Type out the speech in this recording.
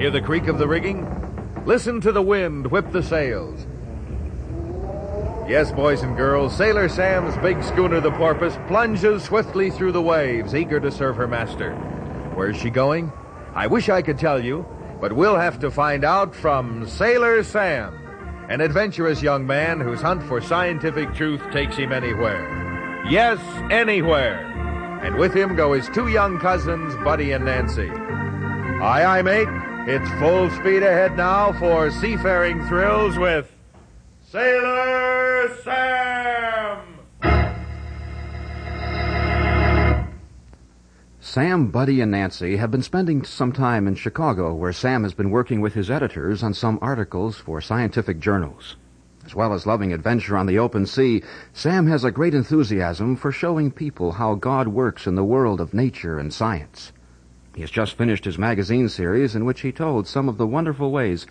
Hear the creak of the rigging? Listen to the wind whip the sails. Yes, boys and girls, Sailor Sam's big schooner, the Porpoise, plunges swiftly through the waves, eager to serve her master. Where's she going? I wish I could tell you, but we'll have to find out from Sailor Sam, an adventurous young man whose hunt for scientific truth takes him anywhere. Yes, anywhere. And with him go his two young cousins, Buddy and Nancy. Aye, aye, mate. It's full speed ahead now for seafaring thrills with Sailor Sam! Sam, Buddy, and Nancy have been spending some time in Chicago, where Sam has been working with his editors on some articles for scientific journals. As well as loving adventure on the open sea, Sam has a great enthusiasm for showing people how God works in the world of nature and science. He has just finished his magazine series in which he told some of the wonderful ways